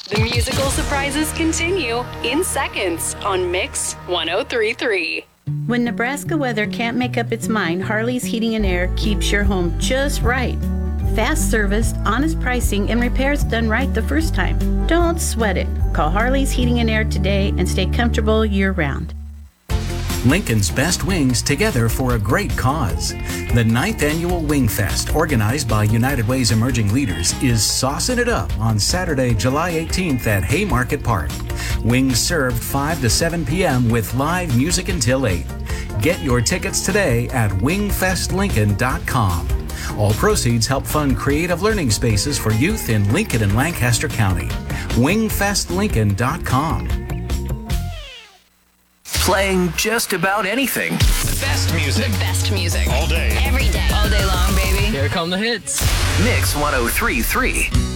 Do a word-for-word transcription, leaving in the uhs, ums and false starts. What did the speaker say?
The musical surprises continue in seconds on Mix one oh three point three. When Nebraska weather can't make up its mind, Harley's Heating and Air keeps your home just right. Fast service, honest pricing, and repairs done right the first time. Don't sweat it. Call Harley's Heating and Air today and stay comfortable year-round. Lincoln's best wings together for a great cause. The ninth Annual Wing Fest, organized by United Way's Emerging Leaders, is saucing it up on Saturday, July eighteenth at Haymarket Park. Wings served five to seven p.m. with live music until eight. Get your tickets today at wing fest lincoln dot com. All proceeds help fund creative learning spaces for youth in Lincoln and Lancaster County. wing fest lincoln dot com. Playing just about anything. The best music. The best music. All day. Every day. All day long, baby. Here come the hits. Mix one oh three point three.